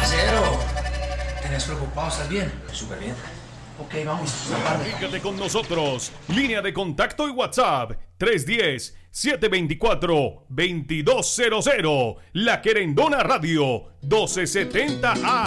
parcero. ¿Tenés preocupado? ¿Estás bien? Súper bien. Ok, vamos. Aparte. Comunícate con nosotros. Línea de contacto y WhatsApp 310-724-2200. La Querendona Radio 1270 AM.